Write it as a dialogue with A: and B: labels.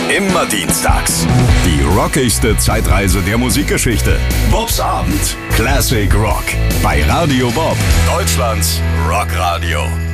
A: Immer dienstags. Die rockigste Zeitreise der Musikgeschichte. Bobs Abend. Classic Rock. Bei Radio Bob. Deutschlands Rockradio.